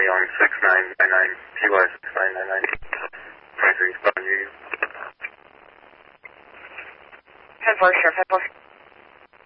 currently on 6999, TY 6999. Trying to respond to you. 10-4, sure, 10-4.